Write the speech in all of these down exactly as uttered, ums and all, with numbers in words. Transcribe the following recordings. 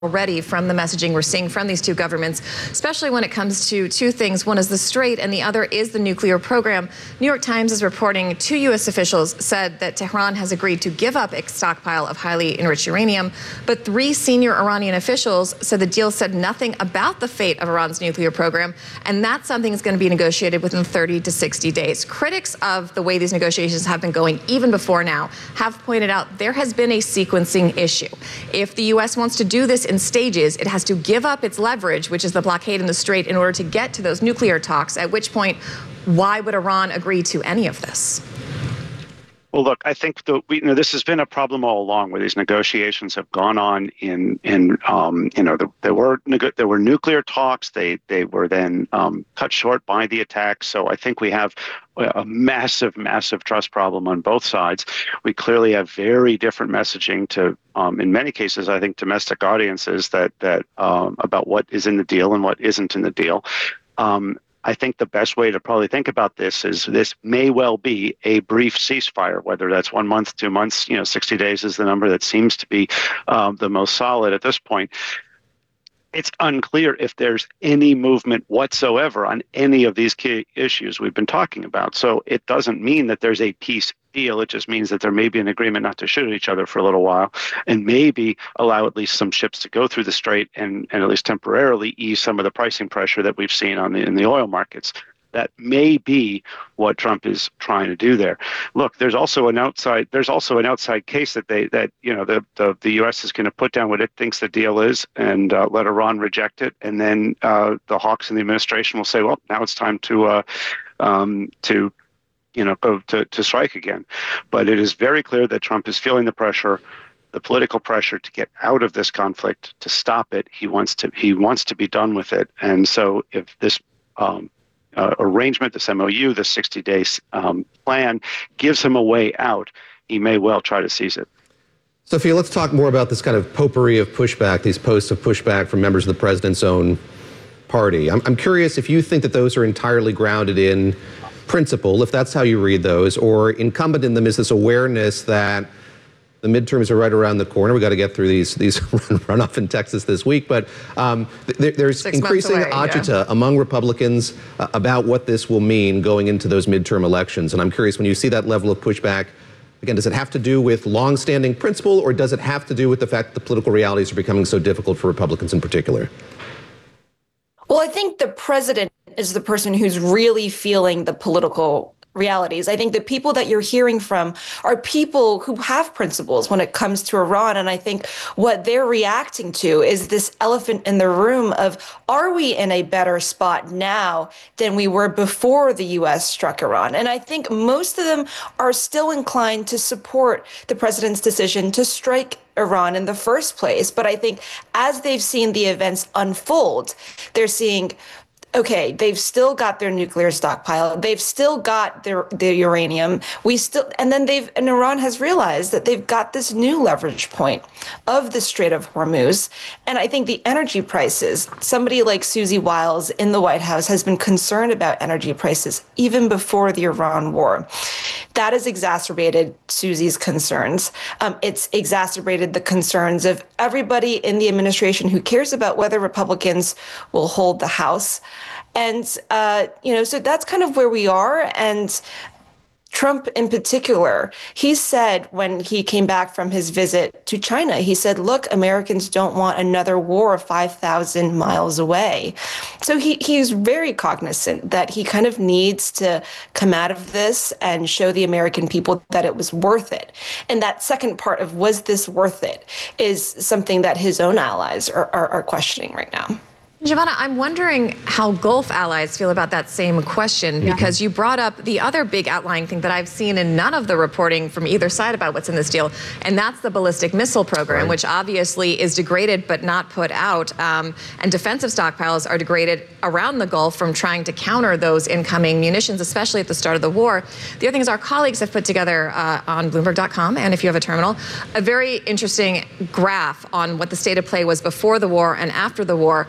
already from the messaging we're seeing from these two governments, especially when it comes to two things. One is the Strait and the other is the nuclear program. New York Times is reporting two U S officials said that Tehran has agreed to give up its stockpile of highly enriched uranium, but three senior Iranian officials said the deal said nothing about the fate of Iran's nuclear program, and that something is going to be negotiated within thirty to sixty days. Critics of the way these negotiations have been going, even before now, have pointed out there has been a sequencing issue. If the U S wants to do this in stages, it has to give up its leverage, which is the blockade in the Strait, in order to get to those nuclear talks, at which point, why would Iran agree to any of this? Well, look, I think the, we, you know, this has been a problem all along, where these negotiations have gone on in, in um, you know, the, there were there were nuclear talks. They they were then um, cut short by the attacks. So I think we have a massive, massive trust problem on both sides. We clearly have very different messaging to, um, in many cases, I think, domestic audiences that that um, about what is in the deal and what isn't in the deal. Um, I think the best way to probably think about this is this may well be a brief ceasefire, whether that's one month, two months, you know, sixty days is the number that seems to be um, the most solid at this point. It's unclear if there's any movement whatsoever on any of these key issues we've been talking about. So it doesn't mean that there's a peace deal. It just means that there may be an agreement not to shoot at each other for a little while, and maybe allow at least some ships to go through the Strait and, and at least temporarily ease some of the pricing pressure that we've seen on the in the oil markets. That may be what Trump is trying to do there. Look, there's also an outside there's also an outside case that they that you know the the, the U S is going to put down what it thinks the deal is and uh, let Iran reject it, and then uh, the hawks in the administration will say, well, now it's time to uh, um, to you know go to, to strike again. But it is very clear that Trump is feeling the pressure, the political pressure to get out of this conflict, to stop it. He wants to he wants to be done with it, and so if this um, Uh, arrangement, this M O U, this sixty-day um, plan gives him a way out, he may well try to seize it. Sophia, let's talk more about this kind of potpourri of pushback, these posts of pushback from members of the president's own party. I'm, I'm curious if you think that those are entirely grounded in principle, if that's how you read those, or incumbent in them is this awareness that the midterms are right around the corner. We got to get through these these runoff in Texas this week, but um, th there's Six increasing away, agita yeah. among Republicans uh, about what this will mean going into those midterm elections. And I'm curious, when you see that level of pushback, again, does it have to do with longstanding principle, or does it have to do with the fact that the political realities are becoming so difficult for Republicans in particular? Well, I think the president is the person who's really feeling the political realities. I think the people that you're hearing from are people who have principles when it comes to Iran. And I think what they're reacting to is this elephant in the room of, are we in a better spot now than we were before the U S struck Iran? And I think most of them are still inclined to support the president's decision to strike Iran in the first place. But I think as they've seen the events unfold, they're seeing, okay, they've still got their nuclear stockpile. They've still got their, their uranium. We still, and then they've, and Iran has realized that they've got this new leverage point of the Strait of Hormuz. And I think the energy prices, somebody like Susie Wiles in the White House has been concerned about energy prices even before the Iran war. That has exacerbated Susie's concerns. Um, it's exacerbated the concerns of everybody in the administration who cares about whether Republicans will hold the House. And, uh, you know, so that's kind of where we are. And Trump in particular, he said when he came back from his visit to China, he said, look, Americans don't want another war five thousand miles away. So he, he's very cognizant that he kind of needs to come out of this and show the American people that it was worth it. And that second part of, was this worth it, is something that his own allies are, are, are questioning right now. Giovanna, I'm wondering how Gulf allies feel about that same question, yeah. because you brought up the other big outlying thing that I've seen in none of the reporting from either side about what's in this deal, and that's the ballistic missile program, right, which obviously is degraded but not put out. Um, and defensive stockpiles are degraded around the Gulf from trying to counter those incoming munitions, especially at the start of the war. The other thing is our colleagues have put together uh, on Bloomberg dot com, and if you have a terminal, a very interesting graph on what the state of play was before the war and after the war. Yeah. And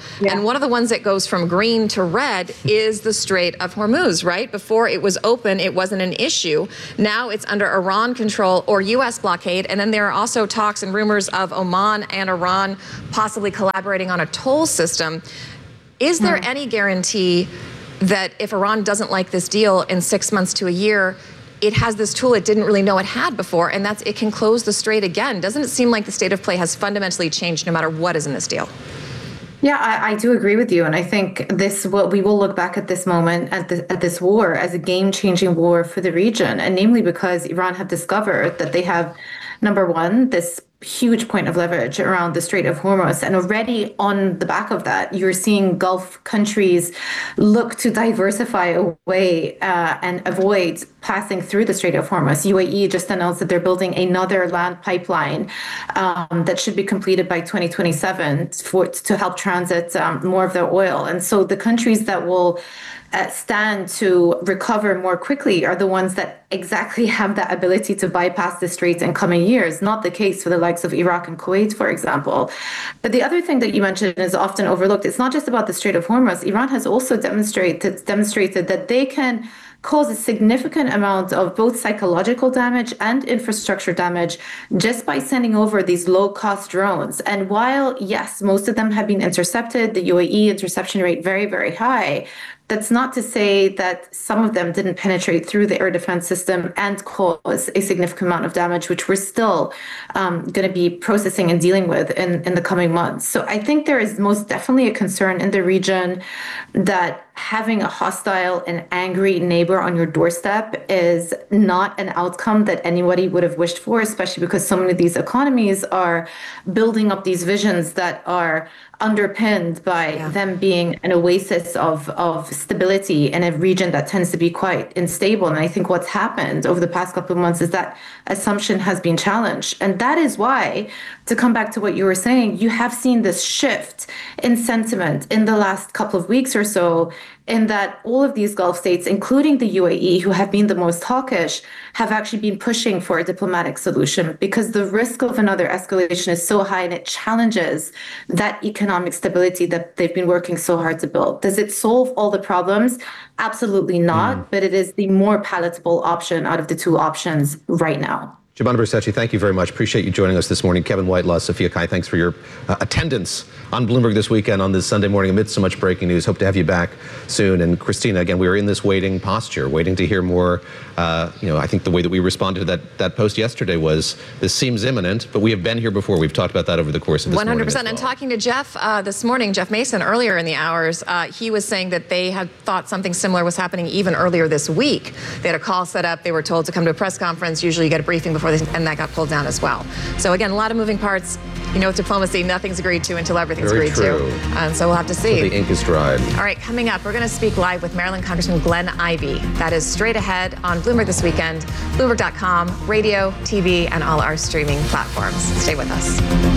And one of the ones that goes from green to red is the Strait of Hormuz, right? Before it was open, it wasn't an issue. Now it's under Iran control or U S blockade. And then there are also talks and rumors of Oman and Iran possibly collaborating on a toll system. Is there hmm. any guarantee that if Iran doesn't like this deal in six months to a year, it has this tool it didn't really know it had before, and that's it can close the strait again? Doesn't it seem like the state of play has fundamentally changed no matter what is in this deal? Yeah, I, I do agree with you, and I think this what we will look back at this moment at, the, at this war as a game-changing war for the region, and namely because Iran have discovered that they have, number one, this huge point of leverage around the Strait of Hormuz. And already on the back of that, you're seeing Gulf countries look to diversify away uh, and avoid passing through the Strait of Hormuz. U A E just announced that they're building another land pipeline um, that should be completed by twenty twenty-seven for, to help transit um, more of their oil. And so the countries that will Uh, stand to recover more quickly are the ones that exactly have that ability to bypass the straits in coming years, not the case for the likes of Iraq and Kuwait, for example. But the other thing that you mentioned is often overlooked. It's not just about the Strait of Hormuz. Iran has also demonstrated demonstrated that they can cause a significant amount of both psychological damage and infrastructure damage just by sending over these low-cost drones. And while, yes, most of them have been intercepted, the U A E interception rate very, very high, that's not to say that some of them didn't penetrate through the air defense system and cause a significant amount of damage, which we're still um, going to be processing and dealing with in, in the coming months. So I think there is most definitely a concern in the region that having a hostile and angry neighbor on your doorstep is not an outcome that anybody would have wished for, especially because so many of these economies are building up these visions that are underpinned by yeah. them being an oasis of, of stability in a region that tends to be quite unstable. And I think what's happened over the past couple of months is that assumption has been challenged. And that is why, to come back to what you were saying, you have seen this shift in sentiment in the last couple of weeks or so, in that all of these Gulf states, including the U A E, who have been the most hawkish, have actually been pushing for a diplomatic solution because the risk of another escalation is so high and it challenges that economic stability that they've been working so hard to build. Does it solve all the problems? Absolutely not, mm. but it is the more palatable option out of the two options right now. Shebana Bercetche, thank you very much. Appreciate you joining us this morning. Kevin Whitelaw, Sophia Kai, thanks for your uh, attendance on Bloomberg this weekend on this Sunday morning amidst so much breaking news. Hope to have you back soon. And Christina, again, we are in this waiting posture, waiting to hear more. Uh, you know, I think the way that we responded to that, that post yesterday was, this seems imminent, but we have been here before. We've talked about that over the course of this one hundred percent. morning as well. And talking to Jeff uh, this morning, Jeff Mason, earlier in the hours, uh, he was saying that they had thought something similar was happening even earlier this week. They had a call set up. They were told to come to a press conference. Usually you get a briefing before this, and that got pulled down as well. So again, a lot of moving parts. You know, with diplomacy, nothing's agreed to until everything's Very agreed true. to. And so we'll have to see. So the ink is dried. All right, coming up, we're going to speak live with Maryland Congressman Glenn Ivey. That is straight ahead on Bloomberg this weekend, Bloomberg dot com, radio, T V, and all our streaming platforms. Stay with us.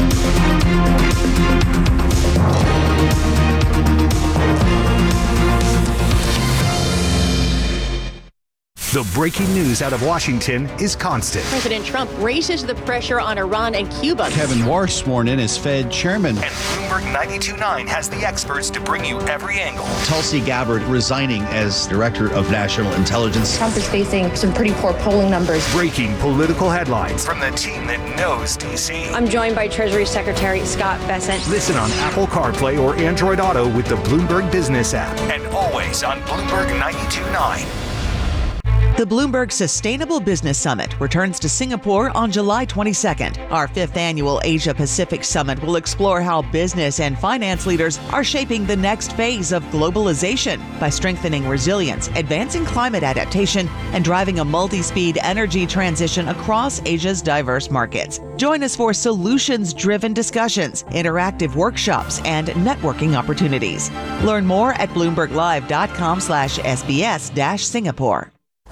The breaking news out of Washington is constant. President Trump raises the pressure on Iran and Cuba. Kevin Warsh sworn in as Fed chairman. And Bloomberg ninety-two point nine has the experts to bring you every angle. Tulsi Gabbard resigning as director of national intelligence. Trump is facing some pretty poor polling numbers. Breaking political headlines from the team that knows D C. I'm joined by Treasury Secretary Scott Bessent. Listen on Apple CarPlay or Android Auto with the Bloomberg Business app. And always on Bloomberg ninety-two point nine. The Bloomberg Sustainable Business Summit returns to Singapore on July twenty-second. Our fifth annual Asia Pacific Summit will explore how business and finance leaders are shaping the next phase of globalization by strengthening resilience, advancing climate adaptation, and driving a multi-speed energy transition across Asia's diverse markets. Join us for solutions-driven discussions, interactive workshops, and networking opportunities. Learn more at bloomberg live dot com slash S B S dash Singapore.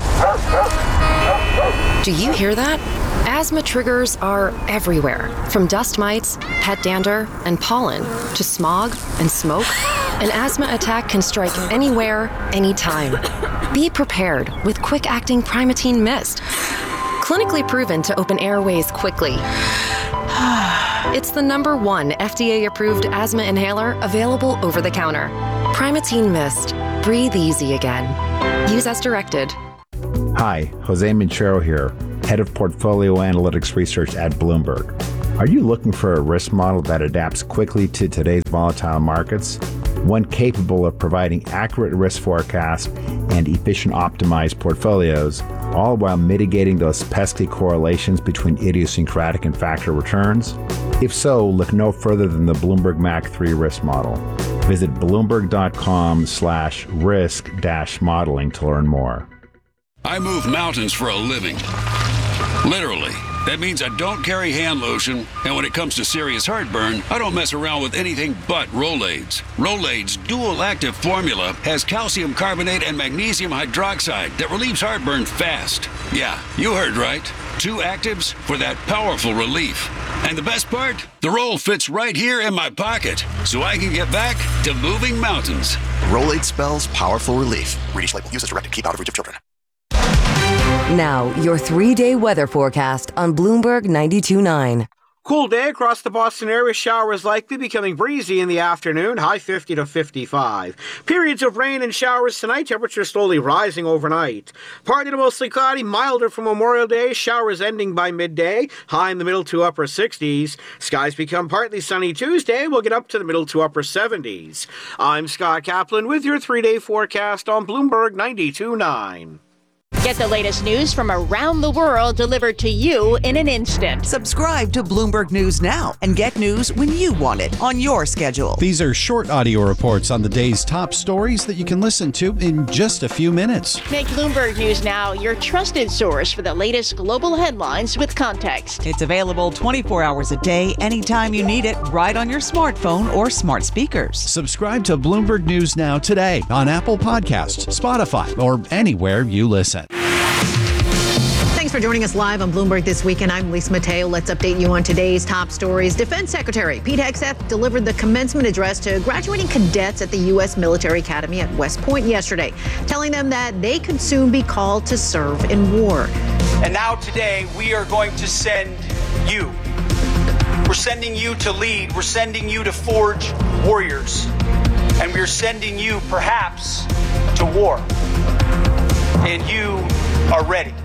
Do you hear that? Asthma triggers are everywhere, from dust mites, pet dander, and pollen, to smog and smoke. An asthma attack can strike anywhere, anytime. Be prepared with quick-acting Primatene Mist. Clinically proven to open airways quickly It's the number one F D A-approved asthma inhaler available over the counter. Primatene Mist. Breathe easy again. Use as directed. Hi, Jose Minchero here, Head of Portfolio Analytics Research at Bloomberg. Are you looking for a risk model that adapts quickly to today's volatile markets? One capable of providing accurate risk forecasts and efficient optimized portfolios, all while mitigating those pesky correlations between idiosyncratic and factor returns? If so, look no further than the Bloomberg M A C three risk model. Visit bloomberg.com slash risk dash modeling to learn more. I move mountains for a living. Literally. That means I don't carry hand lotion, and when it comes to serious heartburn, I don't mess around with anything but Rolaids. Rolaids' dual-active formula has calcium carbonate and magnesium hydroxide that relieves heartburn fast. Yeah, you heard right. Two actives for that powerful relief. And the best part? The roll fits right here in my pocket, so I can get back to moving mountains. Rolaid spells powerful relief. Read label. Use as directed. Keep out of reach of children. Now, your three-day weather forecast on Bloomberg ninety-two point nine. Cool day across the Boston area. Showers likely, becoming breezy in the afternoon. High fifty to fifty-five. Periods of rain and showers tonight. Temperatures slowly rising overnight. Partly to mostly cloudy, milder for Memorial Day. Showers ending by midday. High in the middle to upper sixties. Skies become partly sunny Tuesday. We'll get up to the middle to upper seventies. I'm Scott Kaplan with your three-day forecast on Bloomberg ninety-two point nine. Get the latest news from around the world delivered to you in an instant. Subscribe to Bloomberg News now and get news when you want it on your schedule. These are short audio reports on the day's top stories that you can listen to in just a few minutes. Make Bloomberg News Now your trusted source for the latest global headlines with context. It's available twenty-four hours a day, anytime you need it, right on your smartphone or smart speakers. Subscribe to Bloomberg News Now today on Apple Podcasts, Spotify, or anywhere you listen. Thanks for joining us live on Bloomberg This Weekend. I'm Lisa Mateo. Let's update you on today's top stories. Defense Secretary Pete Hegseth delivered the commencement address to graduating cadets at the U S Military Academy at West Point yesterday, telling them that they could soon be called to serve in war. And now today, we are going to send you. We're sending you to lead. We're sending you to forge warriors. And we're sending you, perhaps, to war. And you are ready.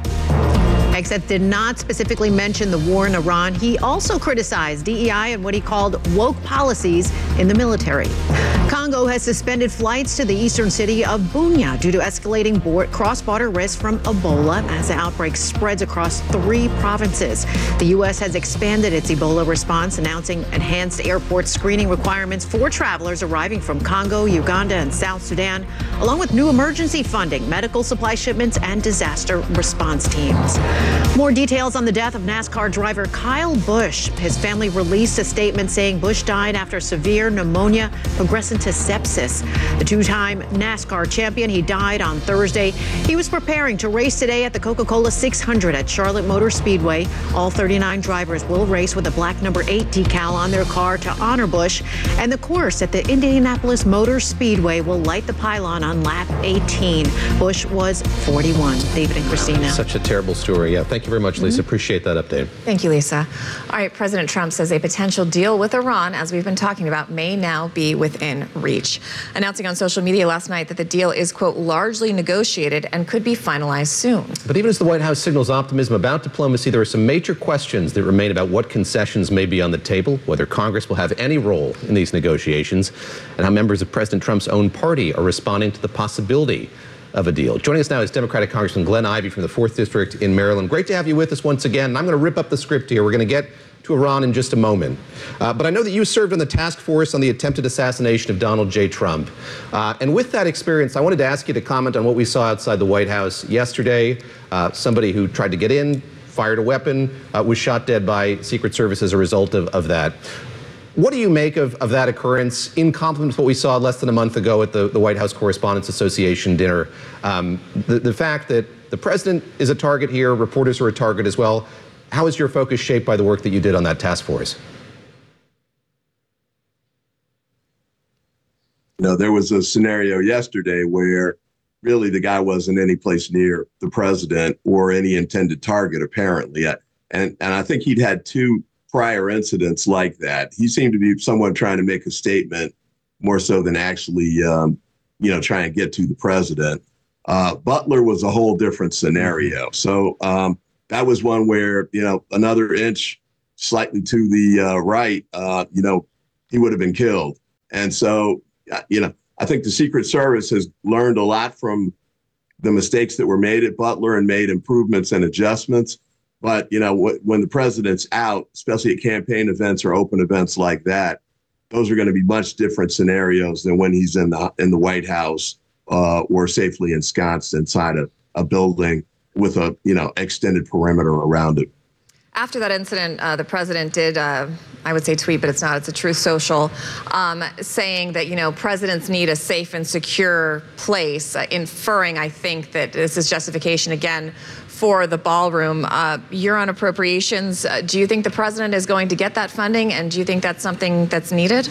Hegseth did not specifically mention the war in Iran. He also criticized D E I and what he called woke policies in the military. Congo has suspended flights to the eastern city of Bunia due to escalating cross-border risks from Ebola as the outbreak spreads across three provinces. The U S has expanded its Ebola response, announcing enhanced airport screening requirements for travelers arriving from Congo, Uganda, and South Sudan, along with new emergency funding, medical supply shipments, and disaster response teams. More details on the death of NASCAR driver Kyle Busch. His family released a statement saying Busch died after severe pneumonia progressing to sepsis. The two-time NASCAR champion, he died on Thursday. He was preparing to race today at the Coca-Cola six hundred at Charlotte Motor Speedway. All thirty-nine drivers will race with a black number eight decal on their car to honor Busch. And the course at the Indianapolis Motor Speedway will light the pylon on lap eighteen. Busch was forty-one. David and Christina. Such a terrible story. Yeah, thank you very much, Lisa. Mm-hmm. Appreciate that update. Thank you, Lisa. All right, President Trump says a potential deal with Iran, as we've been talking about, may now be within reach, announcing on social media last night that the deal is, quote, largely negotiated and could be finalized soon. But even as the White House signals optimism about diplomacy, there are some major questions that remain about what concessions may be on the table, whether Congress will have any role in these negotiations, and how members of President Trump's own party are responding to the possibility of a deal. Joining us now is Democratic Congressman Glenn Ivey from the fourth District in Maryland. Great to have you with us once again. And I'm going to rip up the script here. We're going to get to Iran in just a moment. Uh, but I know that you served on the task force on the attempted assassination of Donald J. Trump. Uh, and with that experience, I wanted to ask you to comment on what we saw outside the White House yesterday. Uh, somebody who tried to get in, fired a weapon, uh, was shot dead by Secret Service as a result of, of that. What do you make of, of that occurrence in complement to what we saw less than a month ago at the, the White House Correspondents Association dinner? Um, the, the fact that the president is a target here, reporters are a target as well. How is your focus shaped by the work that you did on that task force? You know, there was a scenario yesterday where really the guy wasn't any place near the president or any intended target, apparently. And, and I think he'd had two prior incidents like that. He seemed to be someone trying to make a statement more so than actually, um, you know, trying to get to the president. Uh, Butler was a whole different scenario. So um, that was one where, you know, another inch slightly to the uh, right, uh, you know, he would have been killed. And so, you know, I think the Secret Service has learned a lot from the mistakes that were made at Butler and made improvements and adjustments. But, you know, w- when the president's out, especially at campaign events or open events like that, those are going to be much different scenarios than when he's in the in the White House uh, or safely ensconced inside a, a building with a, you know, extended perimeter around it. After that incident, uh, the president did, uh, I would say tweet, but it's not, it's a Truth Social, um, saying that, you know, presidents need a safe and secure place, uh, inferring, I think, that this is justification, again, for the ballroom. Uh, you're on appropriations. Uh, do you think the president is going to get that funding, and do you think that's something that's needed?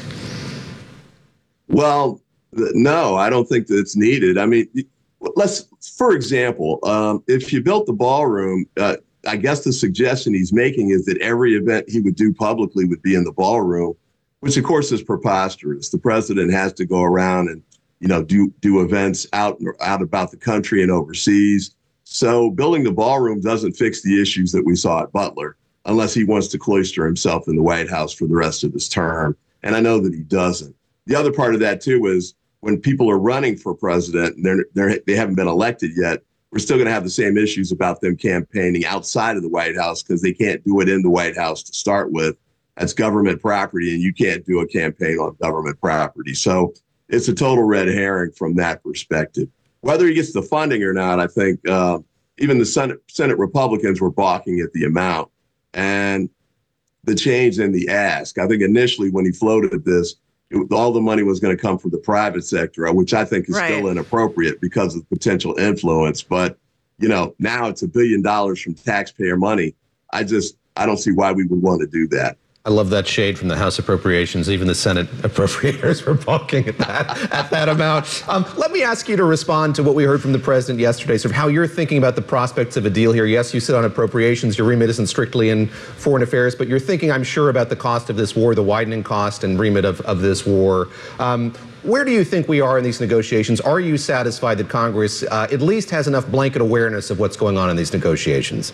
Well, no, I don't think that it's needed. I mean, let's, for example, um, if you built the ballroom, uh, I guess the suggestion he's making is that every event he would do publicly would be in the ballroom, which of course is preposterous. The president has to go around and, you know, do do events out out about the country and overseas. So building the ballroom doesn't fix the issues that we saw at Butler, unless he wants to cloister himself in the White House for the rest of his term. And I know that he doesn't. The other part of that too is when people are running for president and they're, they're they haven't been elected yet, we're still going to have the same issues about them campaigning outside of the White House because they can't do it in the White House to start with. That's government property, and you can't do a campaign on government property. So it's a total red herring from that perspective. Whether he gets the funding or not, I think uh, even the Senate, Senate Republicans were balking at the amount and the change in the ask. I think initially when he floated this, it, all the money was going to come from the private sector, which I think is right. still inappropriate because of potential influence. But, you know, now it's a billion dollars from taxpayer money. I just I don't see why we would want to do that. I love that shade from the House Appropriations. Even the Senate appropriators were balking at that at that amount. Um, let me ask you to respond to what we heard from the president yesterday, sort of how you're thinking about the prospects of a deal here. Yes, you sit on appropriations. Your remit isn't strictly in foreign affairs, but you're thinking, I'm sure, about the cost of this war, the widening cost and remit of, of this war. Um, where do you think we are in these negotiations? Are you satisfied that Congress uh, at least has enough blanket awareness of what's going on in these negotiations?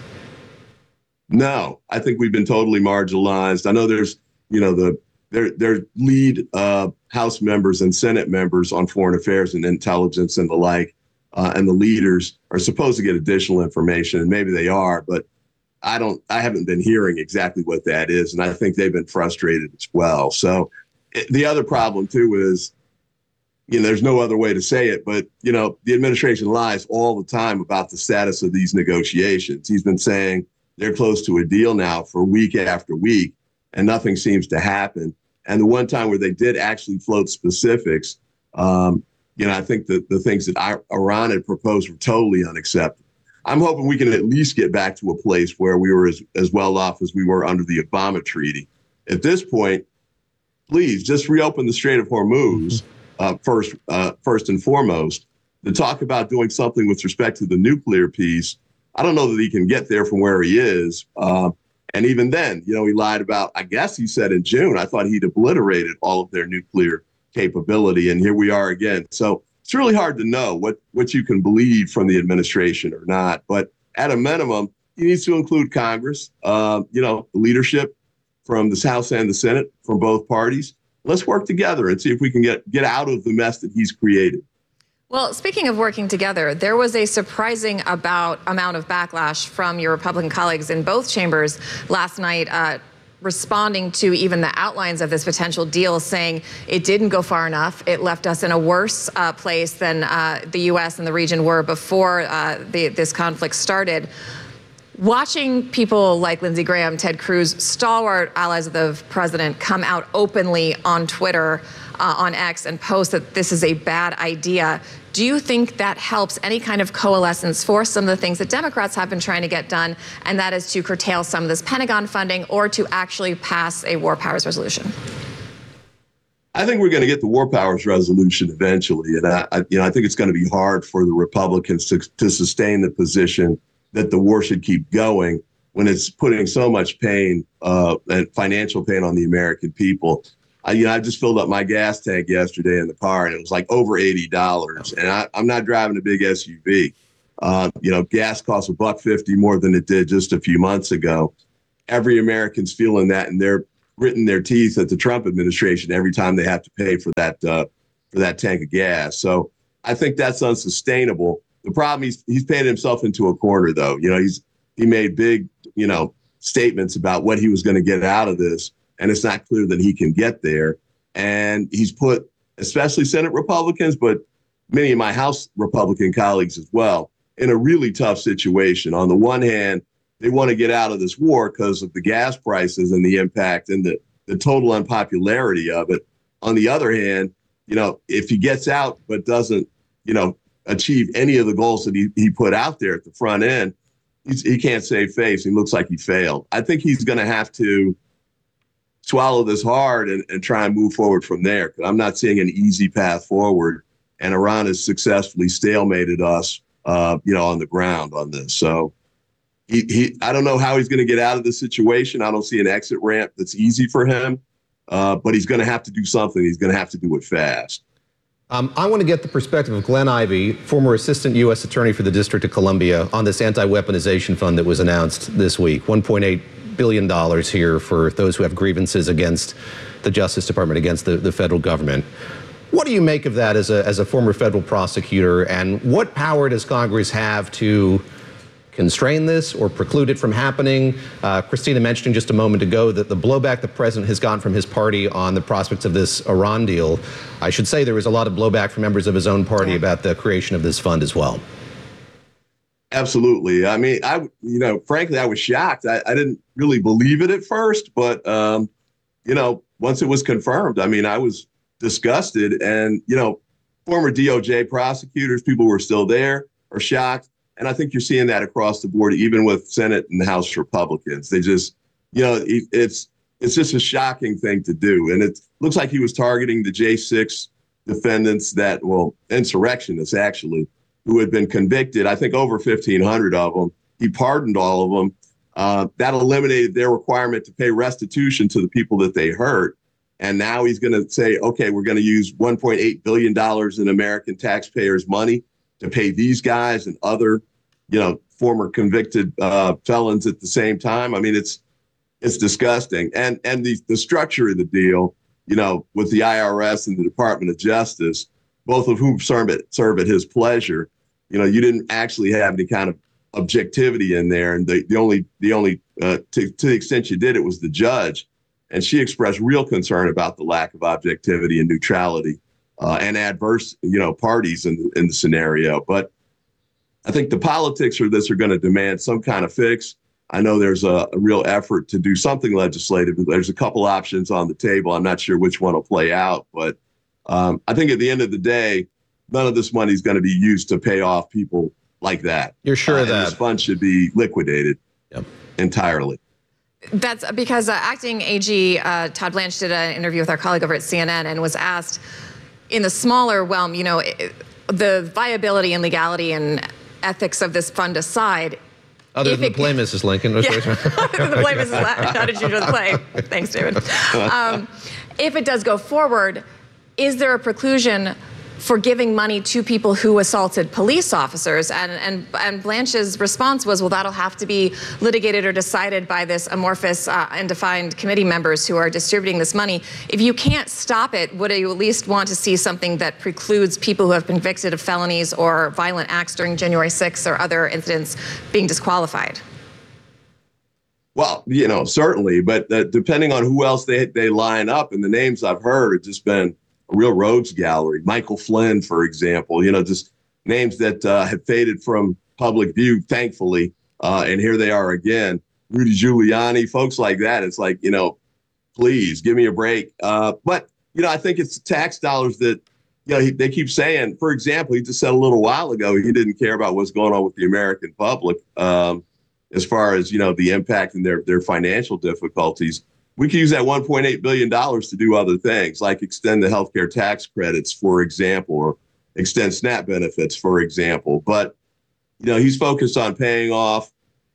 No, I think we've been totally marginalized. I know there's, you know, the their their lead uh, House members and Senate members on foreign affairs and intelligence and the like, uh, and the leaders are supposed to get additional information, and maybe they are, but I don't. I haven't been hearing exactly what that is, and I think they've been frustrated as well. So it, the other problem too is, you know, there's no other way to say it, but you know, the administration lies all the time about the status of these negotiations. He's been saying they're close to a deal now for week after week, and nothing seems to happen. And the one time where they did actually float specifics, um, you know, I think that the things that Iran had proposed were totally unacceptable. I'm hoping we can at least get back to a place where we were as, as well off as we were under the Obama treaty. At this point, please just reopen the Strait of Hormuz uh, first, uh, first and foremost. To talk about doing something with respect to the nuclear piece, I don't know that he can get there from where he is. Uh, and even then, you know, he lied about, I guess he said in June, I thought he'd obliterated all of their nuclear capability. And here we are again. So it's really hard to know what, what you can believe from the administration or not. But at a minimum, he needs to include Congress, uh, you know, leadership from the House and the Senate, from both parties. Let's work together and see if we can get, get out of the mess that he's created. Well, speaking of working together, there was a surprising about amount of backlash from your Republican colleagues in both chambers last night, uh, responding to even the outlines of this potential deal, saying it didn't go far enough. It left us in a worse uh, place than uh, the U S and the region were before uh, the, this conflict started. Watching people like Lindsey Graham, Ted Cruz, stalwart allies of the president, come out openly on Twitter, uh, on X, and post that this is a bad idea, do you think that helps any kind of coalescence for some of the things that Democrats have been trying to get done, and that is to curtail some of this Pentagon funding or to actually pass a war powers resolution? I think we're going to get the war powers resolution eventually, and I, I, you know, I think it's going to be hard for the Republicans to, to sustain the position that the war should keep going when it's putting so much pain uh, and financial pain on the American people. I, you know, I just filled up my gas tank yesterday in the car, and it was like over eighty dollars. And I, I'm not driving a big S U V. Uh, you know, gas costs a buck fifty more than it did just a few months ago. Every American's feeling that, and they're gritting their teeth at the Trump administration every time they have to pay for that uh, for that tank of gas. So I think that's unsustainable. The problem, he's he's painted himself into a corner, though. You know, he's he made big, you know, statements about what he was going to get out of this, and it's not clear that he can get there. And he's put, especially Senate Republicans, but many of my House Republican colleagues as well, in a really tough situation. On the one hand, they want to get out of this war because of the gas prices and the impact and the, the total unpopularity of it. On the other hand, you know, if he gets out but doesn't, you know, achieve any of the goals that he, he put out there at the front end, he's, he can't save face. He looks like he failed. I think he's going to have to swallow this hard and, and try and move forward from there, because I'm not seeing an easy path forward. And Iran has successfully stalemated us, uh, you know, on the ground on this. So he, he I don't know how he's going to get out of this situation. I don't see an exit ramp that's easy for him, uh, but he's going to have to do something. He's going to have to do it fast. Um, I want to get the perspective of Glenn Ivey, former assistant U S attorney for the District of Columbia, on this anti-weaponization fund that was announced this week. one point eight billion dollars here for those who have grievances against the Justice Department, against the, the federal government. What do you make of that as a, as a former federal prosecutor, and what power does Congress have to constrain this or preclude it from happening? Uh, Christina mentioned just a moment ago that the blowback the president has gotten from his party on the prospects of this Iran deal. I should say there was a lot of blowback from members of his own party about the creation of this fund as well. Absolutely. I mean, I, you know, frankly, I was shocked. I, I didn't really believe it at first, but, um, you know, once it was confirmed, I mean, I was disgusted. And, you know, former D O J prosecutors, people who were still there, are shocked. And I think you're seeing that across the board, even with Senate and House Republicans. They just, you know, it, it's it's just a shocking thing to do. And it looks like he was targeting the J six defendants that, well, insurrectionists, actually, who had been convicted, I think over fifteen hundred of them. He pardoned all of them. Uh, that eliminated their requirement to pay restitution to the people that they hurt. And now he's going to say, OK, we're going to use one point eight billion dollars in American taxpayers' money to pay these guys and other, you know, former convicted uh, felons at the same time. I mean, it's it's disgusting. And and the, the structure of the deal, you know, with the I R S and the Department of Justice, both of whom serve at, serve at his pleasure, you know, you didn't actually have any kind of objectivity in there. And the, the only, the only uh, to, to the extent you did, it was the judge. And she expressed real concern about the lack of objectivity and neutrality uh, and adverse, you know, parties in, in the scenario. But I think the politics of this are going to demand some kind of fix. I know there's a, a real effort to do something legislative. There's a couple options on the table. I'm not sure which one will play out, but um, I think at the end of the day, none of this money is going to be used to pay off people like that. You're sure uh, that this fund should be liquidated yep. entirely. That's because uh, acting A G uh, Todd Blanche did an interview with our colleague over at C N N and was asked, in the smaller realm, you know, it, the viability and legality and ethics of this fund aside. Other than it, the play, Missus Lincoln. Yeah, other than the play, Missus Lincoln. How did you do the play? Thanks, David. Um, if it does go forward, is there a preclusion for giving money to people who assaulted police officers? And, and, and Blanche's response was, well, that'll have to be litigated or decided by this amorphous uh, and defined committee members who are distributing this money. If you can't stop it, would you at least want to see something that precludes people who have been convicted of felonies or violent acts during January sixth or other incidents being disqualified? Well, you know, certainly, but uh, depending on who else they, they line up, and the names I've heard have just been a real rogues gallery. Michael Flynn, for example, you know, just names that uh, have faded from public view, thankfully. Uh, and here they are again. Rudy Giuliani, folks like that. It's like, you know, please give me a break. Uh, but, you know, I think it's tax dollars that, you know, he, they keep saying, for example, he just said a little while ago, he didn't care about what's going on with the American public um, as far as, you know, the impact and their, their financial difficulties. We could use that one point eight billion dollars to do other things, like extend the healthcare tax credits, for example, or extend SNAP benefits, for example. But, you know, he's focused on paying off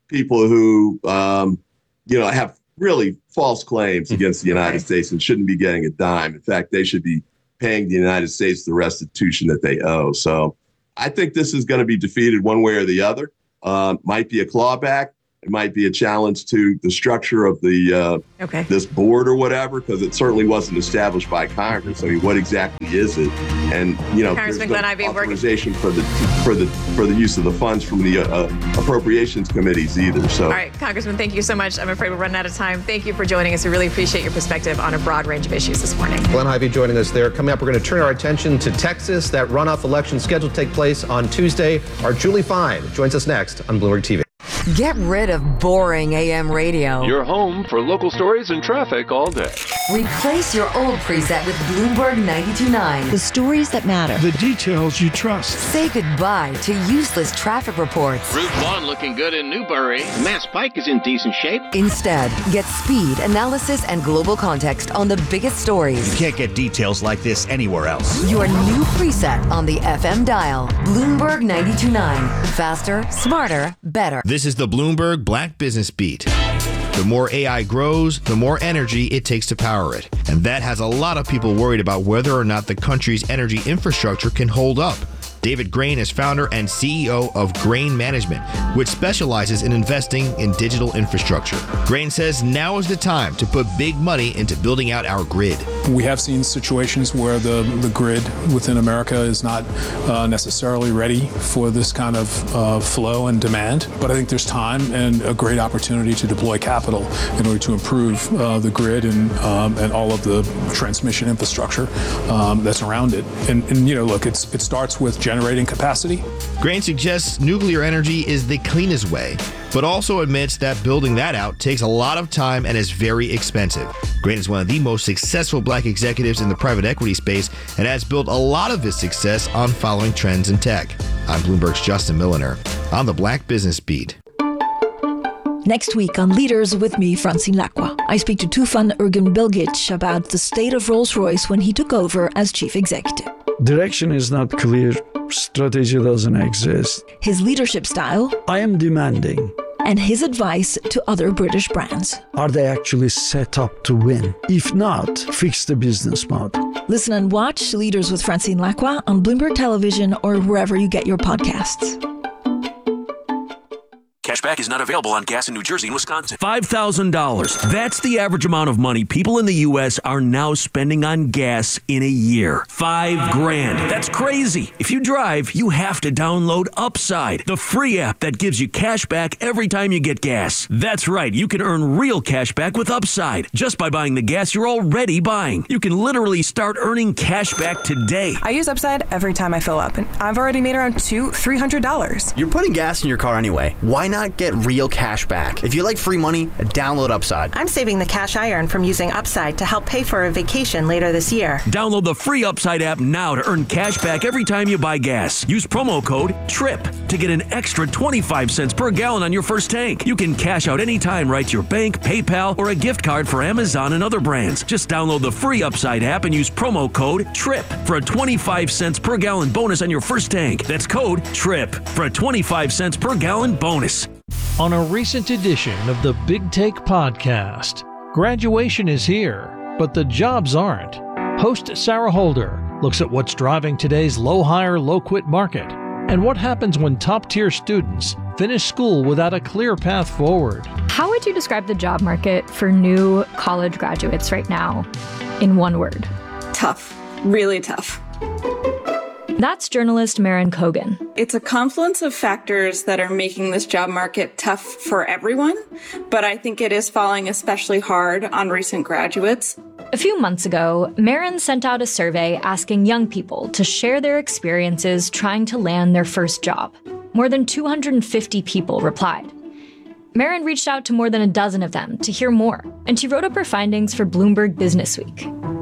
people who, um, you know, have really false claims against the United States and shouldn't be getting a dime. In fact, they should be paying the United States the restitution that they owe. So I think this is going to be defeated one way or the other. Uh, might be a clawback. It might be a challenge to the structure of the uh, okay. this board or whatever, because it certainly wasn't established by Congress. I mean, what exactly is it? And you know, there's no authorization for the for the for the use of the funds from the uh, appropriations committees either. So, all right, Congressman, thank you so much. I'm afraid we're running out of time. Thank you for joining us. We really appreciate your perspective on a broad range of issues this morning. Glenn Ivey joining us there. Coming up, we're going to turn our attention to Texas. That runoff election scheduled to take place on Tuesday. Our Julie Fine joins us next on Bloomberg T V. Get rid of boring A M radio. Your home for local stories and traffic all day. Replace your old preset with Bloomberg ninety-two point nine. The stories that matter. The details you trust. Say goodbye to useless traffic reports. Route one looking good in Newbury. Mass Pike is in decent shape. Instead, get speed, analysis, and global context on the biggest stories. You can't get details like this anywhere else. Your new preset on the F M dial. Bloomberg ninety-two point nine. Faster, smarter, better. This is the Bloomberg Black Business Beat. The more A I grows, the more energy it takes to power it. And that has a lot of people worried about whether or not the country's energy infrastructure can hold up. David Grain is founder and C E O of Grain Management, which specializes in investing in digital infrastructure. Grain says now is the time to put big money into building out our grid. We have seen situations where the, the grid within America is not uh, necessarily ready for this kind of uh, flow and demand. But I think there's time and a great opportunity to deploy capital in order to improve uh, the grid and um, and all of the transmission infrastructure um, that's around it. And, and you know, look, it's it starts with generating capacity. Grain suggests nuclear energy is the cleanest way, but also admits that building that out takes a lot of time and is very expensive. Grain is one of the most successful black executives in the private equity space and has built a lot of his success on following trends in tech. I'm Bloomberg's Justin Milliner on the Black Business Beat. Next week on Leaders with me, Francine Lacqua, I speak to Tufan Ergin-Bilgic about the state of Rolls-Royce when he took over as chief executive. Direction is not clear. Strategy doesn't exist. His leadership style. I am demanding. And his advice to other British brands. Are they actually set up to win? If not, fix the business model. Listen and watch Leaders with Francine Lacqua on Bloomberg Television or wherever you get your podcasts. Cashback is not available on gas in New Jersey and Wisconsin. five thousand dollars. That's the average amount of money people in the U S are now spending on gas in a year. Five grand. That's crazy. If you drive, you have to download Upside, the free app that gives you cash back every time you get gas. That's right. You can earn real cash back with Upside just by buying the gas you're already buying. You can literally start earning cash back today. I use Upside every time I fill up, and I've already made around two, three hundred dollars. You're putting gas in your car anyway. Why not get real cash back? If you like free money, download Upside. I'm saving the cash I earn from using Upside to help pay for a vacation later this year. Download the free Upside app now to earn cash back every time you buy gas. Use promo code TRIP to get an extra twenty-five cents per gallon on your first tank. You can cash out anytime right to your bank, PayPal, or a gift card for Amazon and other brands. Just download the free Upside app and use promo code TRIP for a twenty-five cents per gallon bonus on your first tank. That's code TRIP for a twenty-five cents per gallon bonus. On a recent edition of the Big Take podcast, graduation is here, but the jobs aren't. Host Sarah Holder looks at what's driving today's low-hire, low-quit market and what happens when top-tier students finish school without a clear path forward. How would you describe the job market for new college graduates right now in one word? Tough. Really tough. That's journalist Maren Kogan. It's a confluence of factors that are making this job market tough for everyone, but I think it is falling especially hard on recent graduates. A few months ago, Maren sent out a survey asking young people to share their experiences trying to land their first job. More than two hundred fifty people replied. Maren reached out to more than a dozen of them to hear more, and she wrote up her findings for Bloomberg Businessweek.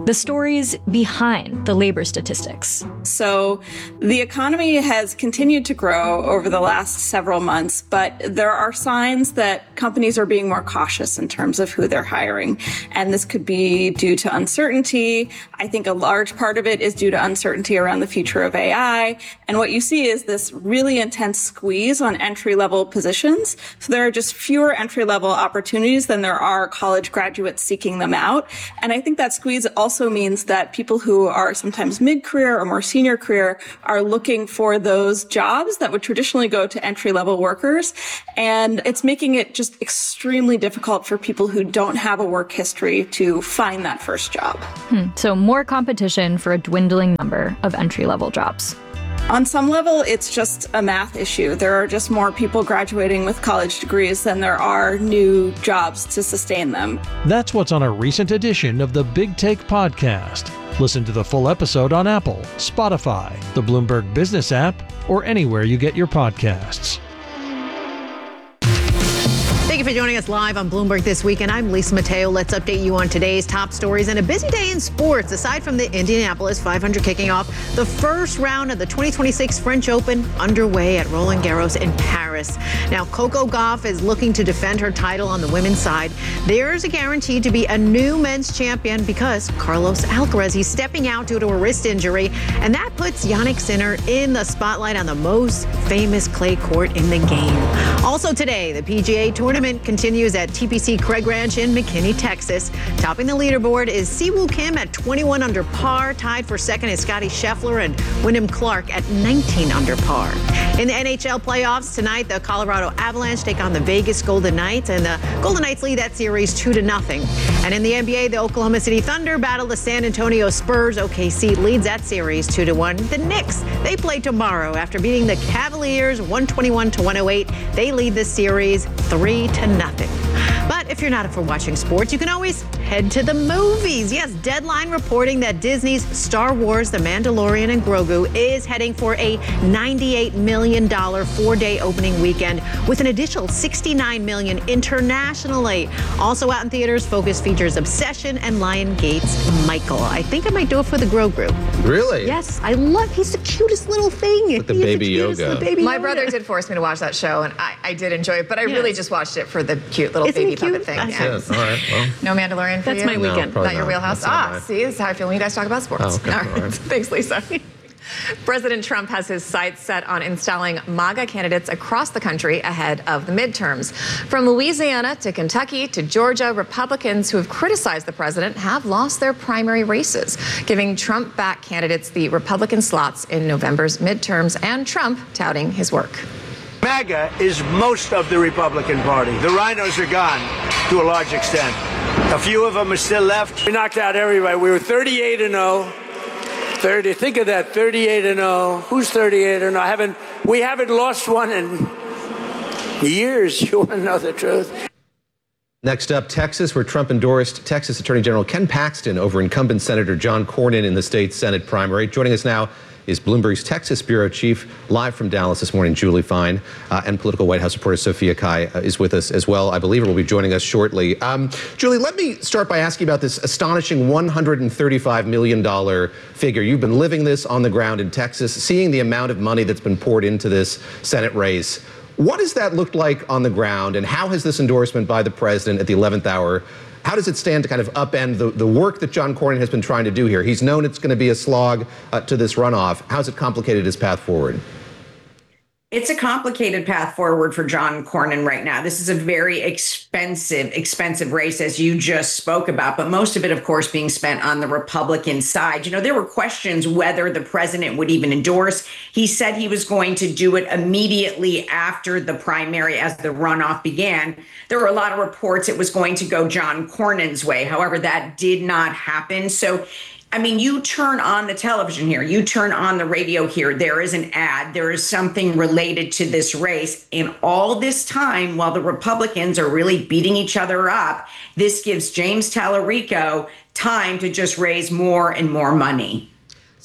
The stories behind the labor statistics. So the economy has continued to grow over the last several months, but there are signs that companies are being more cautious in terms of who they're hiring. And this could be due to uncertainty. I think a large part of it is due to uncertainty around the future of A I. And what you see is this really intense squeeze on entry-level positions. So there are just fewer entry-level opportunities than there are college graduates seeking them out. And I think that squeeze also also means that people who are sometimes mid-career or more senior career are looking for those jobs that would traditionally go to entry-level workers. And it's making it just extremely difficult for people who don't have a work history to find that first job. Hmm. So more competition for a dwindling number of entry-level jobs. On some level, it's just a math issue. There are just more people graduating with college degrees than there are new jobs to sustain them. That's what's on a recent edition of the Big Take podcast. Listen to the full episode on Apple, Spotify, the Bloomberg Business app, or anywhere you get your podcasts. Thank you for joining us live on Bloomberg This Weekend. I'm Lisa Mateo. Let's update you on today's top stories and a busy day in sports. Aside from the Indianapolis five hundred kicking off, the first round of the twenty twenty-six French Open underway at Roland Garros in Paris. Now, Coco Gauff is looking to defend her title on the women's side. There's a guarantee to be a new men's champion because Carlos Alcaraz, he's stepping out due to a wrist injury, and that puts Jannik Sinner in the spotlight on the most famous clay court in the game. Also today, the P G A Tournament continues at T P C Craig Ranch in McKinney, Texas. Topping the leaderboard is Siwoo Kim at twenty-one under par. Tied for second is Scottie Scheffler and Wyndham Clark at nineteen under par. In the N H L playoffs tonight, the Colorado Avalanche take on the Vegas Golden Knights, and the Golden Knights lead that series two to nothing. And in the N B A, the Oklahoma City Thunder battle the San Antonio Spurs. O K C leads that series two to one. The Knicks, they play tomorrow after beating the Cavaliers one twenty-one to one oh eight. They lead the series three to nothing. But if you're not up for watching sports, you can always head to the movies. Yes, Deadline reporting that Disney's Star Wars, The Mandalorian and Grogu is heading for a ninety-eight million dollars four-day opening weekend with an additional sixty-nine million dollars internationally. Also out in theaters, Focus features Obsession and Lionsgate's Michael. I think I might do it for the Grogu. Really? Yes, I love, he's the cutest little thing. With the He is baby the cutest, yoga. the baby My Yoda. brother did force me to watch that show, and I, I did enjoy it, but I Yes. really just watched it for the cute little Isn't baby it cute? puppet thing. That's Yeah. Yes, all right, well. No Mandalorian for That's you? my weekend. No, probably Not your not. wheelhouse? That's not Ah, mine. see, this is how I feel when you guys talk about sports. Oh, okay, All all right. right. Thanks, Lisa. President Trump has his sights set on installing MAGA candidates across the country ahead of the midterms. From Louisiana to Kentucky to Georgia, Republicans who have criticized the president have lost their primary races, giving Trump-backed candidates the Republican slots in November's midterms, and Trump touting his work. MAGA is most of the Republican Party. The rhinos are gone to a large extent. A few of them are still left. We knocked out everybody. We were thirty-eight and oh. thirty. Think of that, thirty-eight and oh. Who's thirty-eight and oh? I haven't, we haven't lost one in years. You want to know the truth? Next up, Texas, where Trump endorsed Texas Attorney General Ken Paxton over incumbent Senator John Cornyn in the state's Senate primary. Joining us now is Bloomberg's Texas Bureau Chief, live from Dallas this morning, Julie Fine, uh, and political White House reporter Sophia Kai uh, is with us as well. I believe her will be joining us shortly. Um, Julie, let me start by asking about this astonishing one hundred thirty-five million dollars figure. You've been living this on the ground in Texas, seeing the amount of money that's been poured into this Senate race. What does that look like on the ground, and how has this endorsement by the president at the eleventh hour, how does it stand to kind of upend the, the work that John Cornyn has been trying to do here? He's known it's going to be a slog uh, to this runoff. How's it complicated his path forward? It's a complicated path forward for John Cornyn right now. This is a very expensive, expensive race, as you just spoke about, but most of it, of course, being spent on the Republican side. You know, there were questions whether the president would even endorse. He said he was going to do it immediately after the primary as the runoff began. There were a lot of reports it was going to go John Cornyn's way. However, that did not happen. So I mean, you turn on the television here, you turn on the radio here, there is an ad, there is something related to this race. And all this time, while the Republicans are really beating each other up, this gives James Tallarico time to just raise more and more money.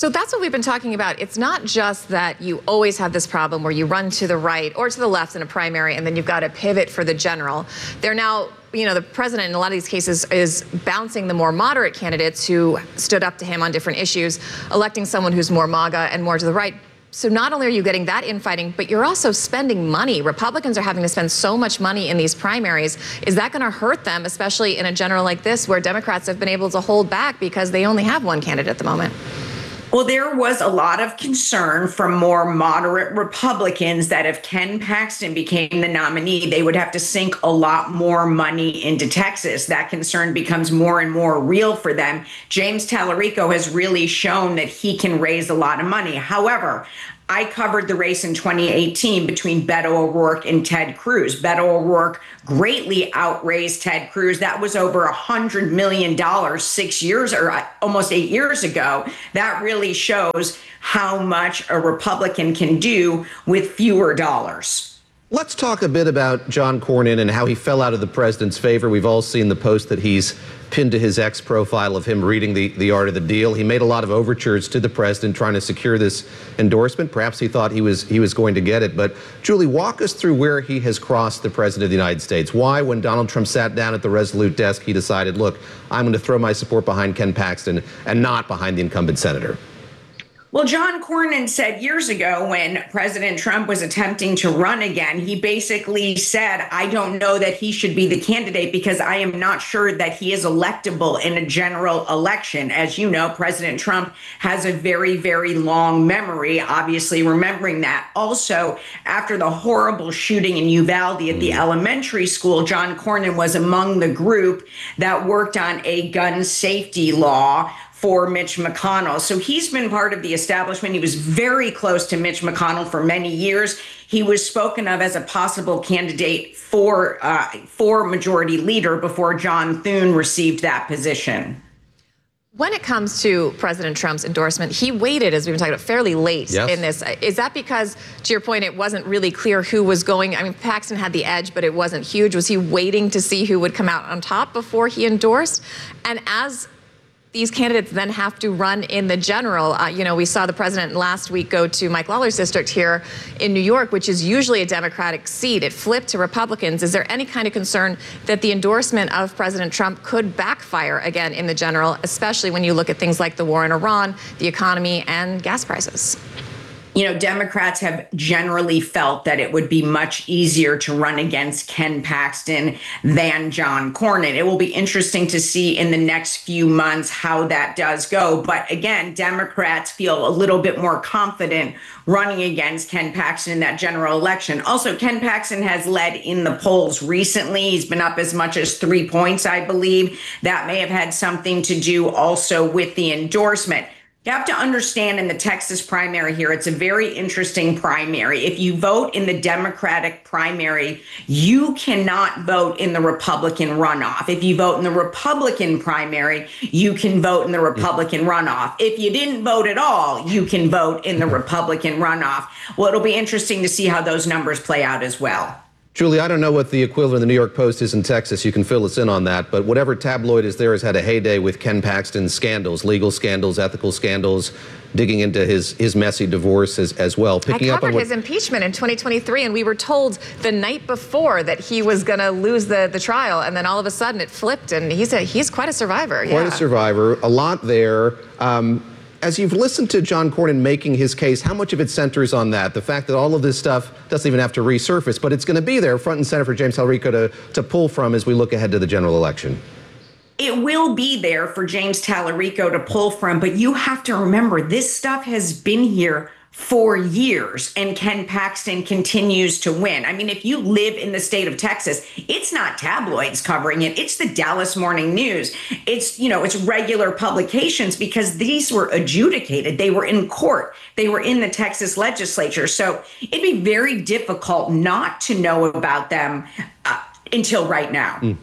So that's what we've been talking about. It's not just that you always have this problem where you run to the right or to the left in a primary and then you've got to pivot for the general. They're now, you know, the president in a lot of these cases is bouncing the more moderate candidates who stood up to him on different issues, electing someone who's more MAGA and more to the right. So not only are you getting that infighting, but you're also spending money. Republicans are having to spend so much money in these primaries. Is that going to hurt them, especially in a general like this where Democrats have been able to hold back because they only have one candidate at the moment? Well, there was a lot of concern from more moderate Republicans that if Ken Paxton became the nominee, they would have to sink a lot more money into Texas. That concern becomes more and more real for them. James Tallarico has really shown that he can raise a lot of money. However, I covered the race in twenty eighteen between Beto O'Rourke and Ted Cruz. Beto O'Rourke greatly outraised Ted Cruz. That was over one hundred million dollars six years or almost eight years ago. That really shows how much a Republican can do with fewer dollars. Let's talk a bit about John Cornyn and how he fell out of the president's favor. We've all seen the post that he's pinned to his X profile of him reading the, the art of the deal. He made a lot of overtures to the president trying to secure this endorsement. Perhaps he thought he was he was going to get it. But Julie, walk us through where he has crossed the president of the United States. Why, when Donald Trump sat down at the Resolute desk, he decided, look, I'm going to throw my support behind Ken Paxton and not behind the incumbent senator? Well, John Cornyn said years ago when President Trump was attempting to run again, he basically said, I don't know that he should be the candidate because I am not sure that he is electable in a general election. As you know, President Trump has a very, very long memory, obviously remembering that. Also, after the horrible shooting in Uvalde at the elementary school, John Cornyn was among the group that worked on a gun safety law for Mitch McConnell. So he's been part of the establishment. He was very close to Mitch McConnell for many years. He was spoken of as a possible candidate for uh, for majority leader before John Thune received that position. When it comes to President Trump's endorsement, he waited, as we've been talking about, fairly late yes. in this. Is that because, to your point, it wasn't really clear who was going? I mean, Paxton had the edge, but it wasn't huge. Was he waiting to see who would come out on top before he endorsed? And as these candidates then have to run in the general. Uh, you know, we saw the president last week go to Mike Lawler's district here in New York, which is usually a Democratic seat. It flipped to Republicans. Is there any kind of concern that the endorsement of President Trump could backfire again in the general, especially when you look at things like the war in Iran, the economy, and gas prices? You know, Democrats have generally felt that it would be much easier to run against Ken Paxton than John Cornyn. It will be interesting to see in the next few months how that does go. But again, Democrats feel a little bit more confident running against Ken Paxton in that general election. Also, Ken Paxton has led in the polls recently. He's been up as much as three points, I believe. That may have had something to do also with the endorsement. You have to understand in the Texas primary here, it's a very interesting primary. If you vote in the Democratic primary, you cannot vote in the Republican runoff. If you vote in the Republican primary, you can vote in the Republican runoff. If you didn't vote at all, you can vote in the Republican runoff. Well, it'll be interesting to see how those numbers play out as well. Julie, I don't know what the equivalent of the New York Post is in Texas. You can fill us in on that. But whatever tabloid is there has had a heyday with Ken Paxton's scandals, legal scandals, ethical scandals, digging into his, his messy divorce as, as well. Picking I covered up on what, his impeachment in twenty twenty-three, and we were told the night before that he was going to lose the, the trial, and then all of a sudden it flipped, and he's, a, he's quite a survivor. Quite yeah. a survivor. A lot there. Um, As you've listened to John Cornyn making his case, how much of it centers on that? The fact that all of this stuff doesn't even have to resurface, but it's going to be there front and center for James Tallarico to, to pull from as we look ahead to the general election. It will be there for James Tallarico to pull from, but you have to remember this stuff has been here for years, and Ken Paxton continues to win. I mean, if you live in the state of Texas, it's not tabloids covering it. It's the Dallas Morning News. It's, you know, it's regular publications because these were adjudicated. They were in court. They were in the Texas legislature. So it'd be very difficult not to know about them uh, until right now. Mm.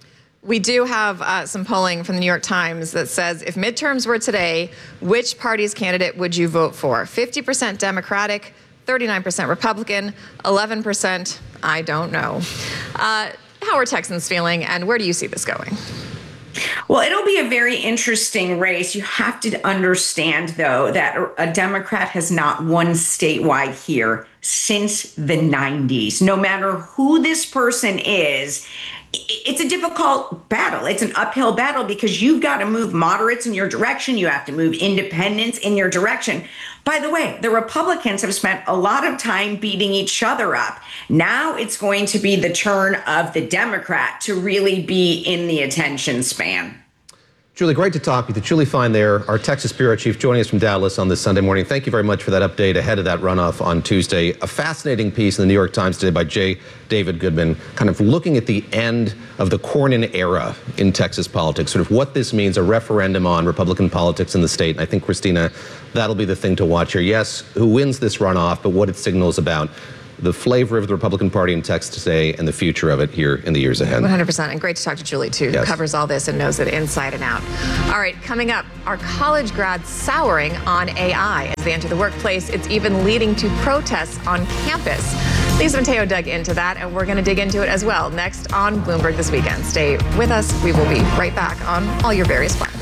We do have uh, some polling from the New York Times that says if midterms were today, which party's candidate would you vote for? fifty percent Democratic, thirty-nine percent Republican, eleven percent I don't know. Uh, how are Texans feeling, and where do you see this going? Well, it'll be a very interesting race. You have to understand, though, that a Democrat has not won statewide here since the nineties. No matter who this person is, it's a difficult battle. It's an uphill battle because you've got to move moderates in your direction. You have to move independents in your direction. By the way, the Republicans have spent a lot of time beating each other up. Now it's going to be the turn of the Democrat to really be in the attention span. Julie, great to talk with you. Julie Fine there, our Texas bureau chief, joining us from Dallas on this Sunday morning. Thank you very much for that update ahead of that runoff on Tuesday. A fascinating piece in the New York Times today by J. David Goodman, kind of looking at the end of the Cornyn era in Texas politics, sort of what this means, a referendum on Republican politics in the state. And I think, Christina, that'll be the thing to watch here. Yes, who wins this runoff, but what it signals about the flavor of the Republican Party in Texas today and the future of it here in the years ahead. one hundred percent. And great to talk to Julie, too, yes. who covers all this and knows it inside and out. All right, coming up, are college grads souring on A I as they enter the workplace? It's even leading to protests on campus. Lisa Mateo dug into that, and we're going to dig into it as well next on Bloomberg This Weekend. Stay with us. We will be right back on all your various platforms.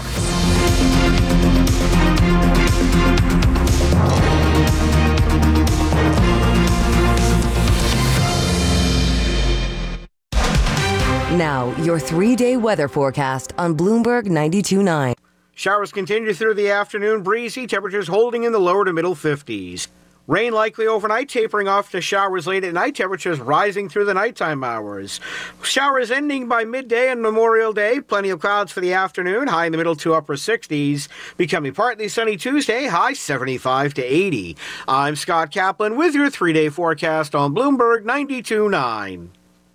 Now, your three-day weather forecast on Bloomberg ninety-two point nine. Showers continue through the afternoon, breezy, temperatures holding in the lower to middle fifties. Rain likely overnight, tapering off to showers late at night, temperatures rising through the nighttime hours. Showers ending by midday and Memorial Day. Plenty of clouds for the afternoon, high in the middle to upper sixties. Becoming partly sunny Tuesday, high seventy-five to eighty. I'm Scott Kaplan with your three-day forecast on Bloomberg ninety-two point nine.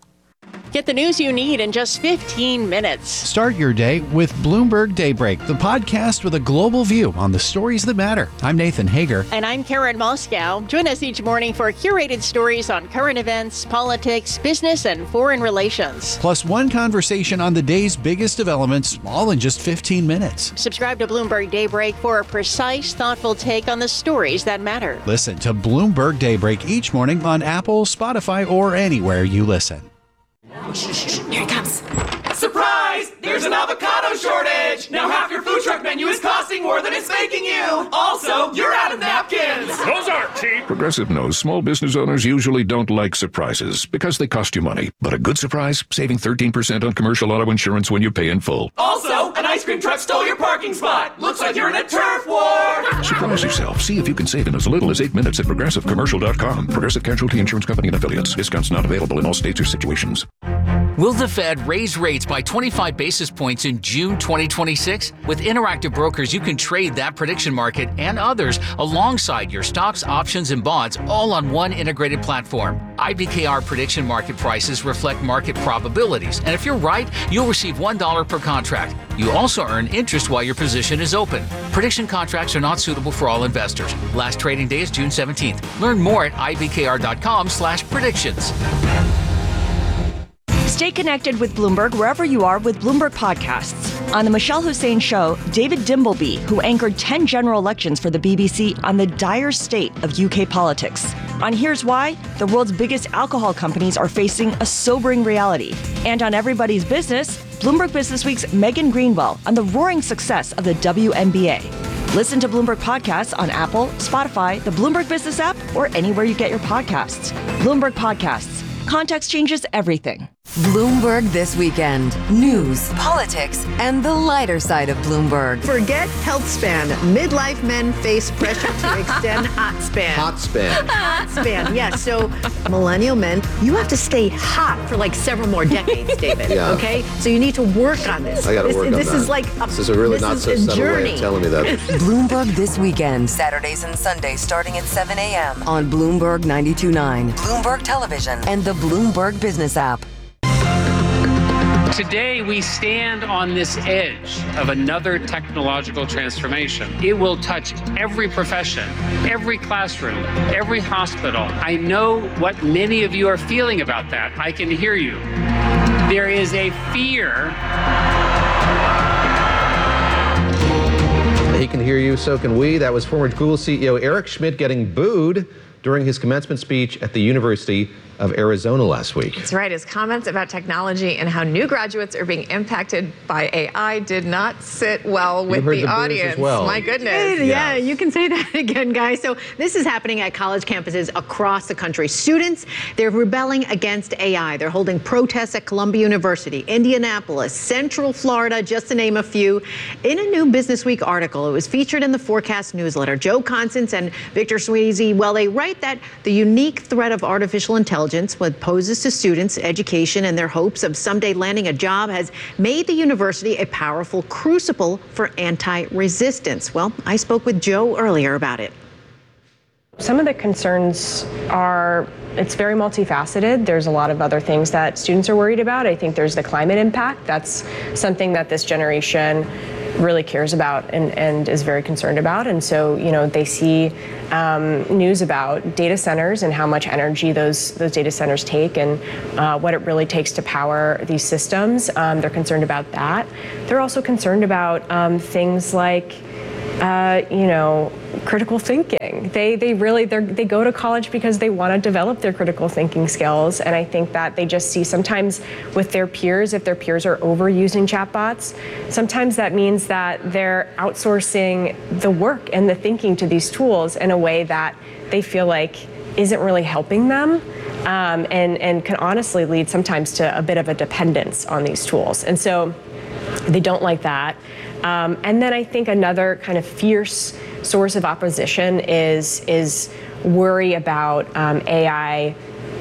Get the news you need in just fifteen minutes. Start your day with Bloomberg Daybreak, the podcast with a global view on the stories that matter. I'm Nathan Hager. And I'm Karen Moscow. Join us each morning for curated stories on current events, politics, business, and foreign relations. Plus one conversation on the day's biggest developments, all in just fifteen minutes. Subscribe to Bloomberg Daybreak for a precise, thoughtful take on the stories that matter. Listen to Bloomberg Daybreak each morning on Apple, Spotify, or anywhere you listen. Here it comes. Surprise! There's an avocado shortage! Now half your food truck menu is costing more than it's making you! Also, you're out of napkins! Those aren't cheap! Progressive knows small business owners usually don't like surprises because they cost you money. But a good surprise, saving thirteen percent on commercial auto insurance when you pay in full. Also, an ice cream truck stole your parking spot! Looks like you're in a turf war! Surprise yourself. See if you can save in as little as eight minutes at progressive commercial dot com. Progressive Casualty Insurance Company and Affiliates. Discounts not available in all states or situations. Will the Fed raise rates by twenty-five basis points in June twenty twenty-six? With Interactive Brokers, you can trade that prediction market and others alongside your stocks, options, and bonds all on one integrated platform. I B K R prediction market prices reflect market probabilities, and if you're right, you'll receive one dollar per contract. You also earn interest while your position is open. Prediction contracts are not suitable for all investors. Last trading day is June seventeenth. Learn more at I B K R dot com slash predictions. Stay connected with Bloomberg wherever you are with Bloomberg Podcasts. On The Michelle Hussein Show, David Dimbleby, who anchored ten general elections for the B B C on the dire state of U K politics. On Here's Why, the world's biggest alcohol companies are facing a sobering reality. And on Everybody's Business, Bloomberg Businessweek's Megan Greenwell on the roaring success of the W N B A. Listen to Bloomberg Podcasts on Apple, Spotify, the Bloomberg Business app, or anywhere you get your podcasts. Bloomberg Podcasts. Context changes everything. Bloomberg This Weekend. News, politics, and the lighter side of Bloomberg. Forget health span. Midlife men face pressure to extend hot span. Hot span. Hot span, yes. So millennial men, you have to stay hot for like several more decades, David. Yeah. Okay? So you need to work on this. I got to work on this that. This is like a, this is a really this not is so a subtle journey. way of telling me that. Bloomberg This Weekend. Saturdays and Sundays starting at seven a.m. on Bloomberg ninety-two point nine, Bloomberg Television, and the Bloomberg Business app. Today, we stand on this edge of another technological transformation. It will touch every profession, every classroom, every hospital. I know what many of you are feeling about that. I can hear you. There is a fear. He can hear you, so can we. That was former Google C E O Eric Schmidt getting booed during his commencement speech at the University of Arizona last week. That's right. His comments about technology and how new graduates are being impacted by A I did not sit well with heard the, the booze audience. as well. My goodness. Yeah, you can say that again, guys. So this is happening at college campuses across the country. Students, they're rebelling against A I. They're holding protests at Columbia University, Indianapolis, Central Florida, just to name a few. In a new Business Week article, it was featured in the Forecast newsletter. Joe Constance and Victor Sweezy, well, they write that the unique threat of artificial intelligence, what poses to students' education and their hopes of someday landing a job, has made the university a powerful crucible for anti-resistance. Well, I spoke with Joe earlier about it. Some of the concerns are, it's very multifaceted. There's a lot of other things that students are worried about. I think there's the climate impact. That's something that this generation really cares about and, and is very concerned about. And so, you know, they see um, news about data centers and how much energy those those data centers take and uh, what it really takes to power these systems. Um, they're concerned about that. They're also concerned about um, things like Uh, you know, critical thinking. They they really they they go to college because they want to develop their critical thinking skills, and I think that they just see sometimes with their peers, if their peers are overusing chatbots, sometimes that means that they're outsourcing the work and the thinking to these tools in a way that they feel like isn't really helping them, um, and and can honestly lead sometimes to a bit of a dependence on these tools, and so they don't like that. Um, and then I think another kind of fierce source of opposition is is worry about um, A I,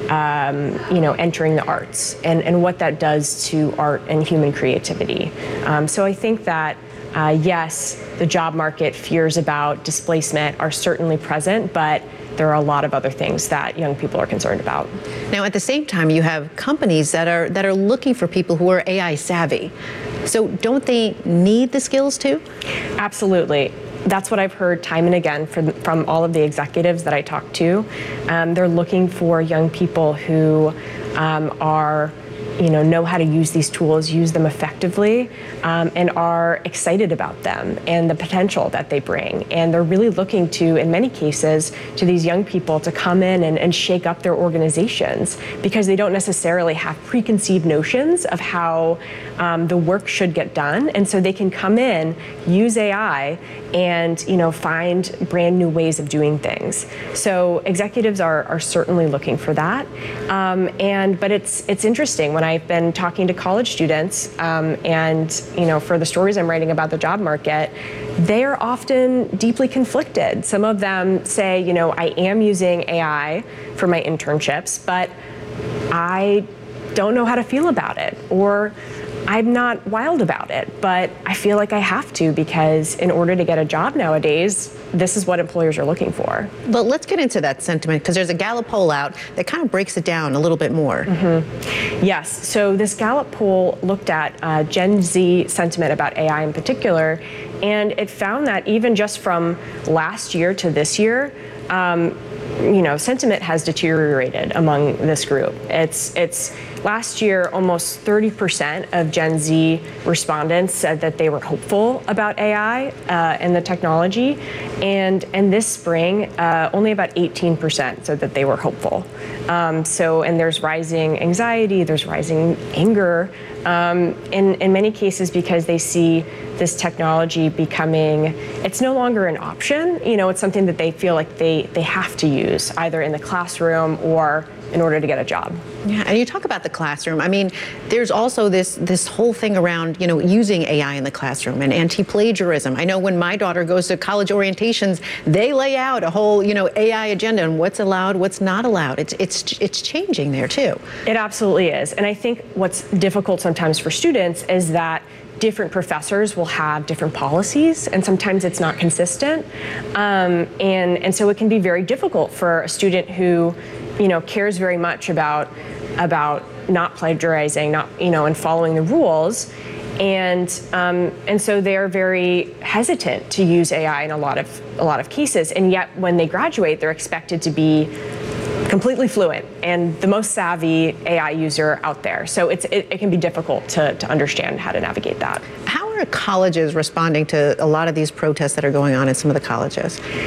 um, you know, entering the arts and, and what that does to art and human creativity. Um, so I think that uh, yes, the job market fears about displacement are certainly present, but there are a lot of other things that young people are concerned about. Now, at the same time, you have companies that are that are looking for people who are A I savvy. So don't they need the skills too? Absolutely. That's what I've heard time and again from, from all of the executives that I talk to. Um, they're looking for young people who um, are you know, know how to use these tools, use them effectively, um, and are excited about them and the potential that they bring. And they're really looking to, in many cases, to these young people to come in and, and shake up their organizations because they don't necessarily have preconceived notions of how um, the work should get done. And so they can come in, use A I, and you know, find brand new ways of doing things. So executives are, are certainly looking for that. Um, and but it's it's interesting when I've been talking to college students, um, and you know, for the stories I'm writing about the job market, they're often deeply conflicted. Some of them say, you know, I am using A I for my internships, but I don't know how to feel about it, or I'm not wild about it, but I feel like I have to because in order to get a job nowadays, this is what employers are looking for. But let's get into that sentiment because there's a Gallup poll out that kind of breaks it down a little bit more. Mm-hmm. Yes, so this Gallup poll looked at uh, Gen Z sentiment about A I in particular, and it found that even just from last year to this year, um, you know, sentiment has deteriorated among this group. It's it's last year, almost thirty percent of Gen Z respondents said that they were hopeful about A I uh, and the technology, and and this spring, uh, only about eighteen percent said that they were hopeful. Um, so, and there's rising anxiety, there's rising anger, um, in in many cases because they see this technology becoming, it's no longer an option. You know, it's something that they feel like they they have to use either in the classroom or in order to get a job. Yeah, and you talk about the classroom. I mean, there's also this this whole thing around, you know, using A I in the classroom and anti-plagiarism. I know when my daughter goes to college orientations, they lay out a whole, you know, A I agenda and what's allowed, what's not allowed. It's it's it's changing there too. It absolutely is. And I think what's difficult sometimes for students is that different professors will have different policies, and sometimes it's not consistent. Um, and, and so it can be very difficult for a student who, you know, cares very much about, about not plagiarizing, not, you know, and following the rules. And, um, and so they're very hesitant to use A I in a lot of, a lot of cases. And yet when they graduate, they're expected to be completely fluent and the most savvy A I user out there. So it's, it, it can be difficult to, to understand how to navigate that. How are colleges responding to a lot of these protests that are going on in some of the colleges?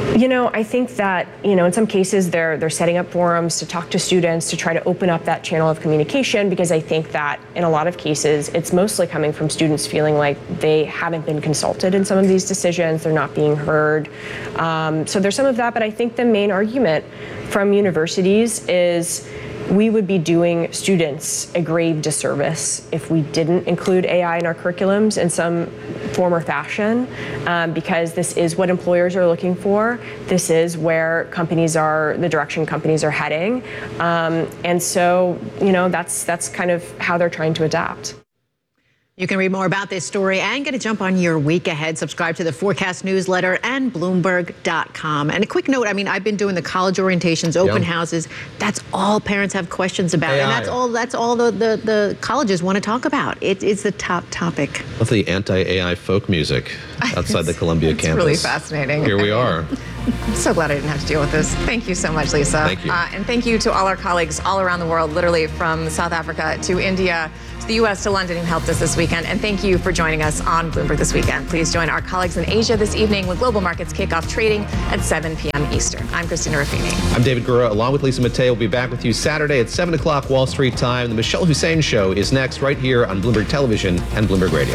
You know, I think that, you know, in some cases they're they're setting up forums to talk to students to try to open up that channel of communication, because I think that in a lot of cases it's mostly coming from students feeling like they haven't been consulted in some of these decisions, they're not being heard. Um, so there's some of that, but I think the main argument from universities is we would be doing students a grave disservice if we didn't include A I in our curriculums in some form or fashion, um, because this is what employers are looking for. This is where companies are, the direction companies are heading. Um, and so, you know, that's, that's kind of how they're trying to adapt. You can read more about this story and get a jump on your week ahead. Subscribe to the Forecast newsletter and Bloomberg dot com. And a quick note, I mean, I've been doing the college orientations, open Yeah. houses. That's all parents have questions about. A I. And that's all that's all the, the, the colleges want to talk about. It, it's the top topic. Love the anti-A I folk music outside the Columbia It's campus. really fascinating. Here we I are. mean, I'm so glad I didn't have to deal with this. Thank you so much, Lisa. Thank you. Uh, and thank you to all our colleagues all around the world, literally from South Africa to India, to the U S, to London, who helped us this weekend. And thank you for joining us on Bloomberg This Weekend. Please join our colleagues in Asia this evening when global markets kick off trading at seven p.m. Eastern. I'm Christina Ruffini. I'm David Gura, along with Lisa Mateo. We'll be back with you Saturday at seven o'clock Wall Street time. The Michelle Hussein Show is next right here on Bloomberg Television and Bloomberg Radio.